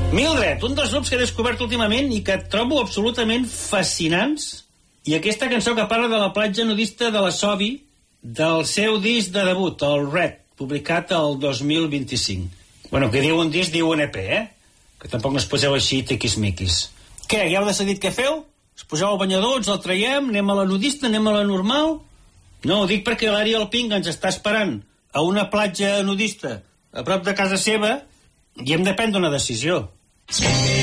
Mildred, un dels grups que he descobert últimament i que trobo absolutament fascinants, i aquesta cançó que parla de la platja nudista de la Sobi, del seu disc de debut, el Red, publicat el 2025. Bueno, que diu un disc, diu un EP, que tampoc no es poseu així tiquismiquis. Què, ja heu decidit què feu? Us poseu al banyador, ens el traiem, anem a la nudista, anem a la normal? No, ho dic perquè l'Ariel Pink ens està esperant a una platja nudista a prop de casa seva i hem de prendre una decisió.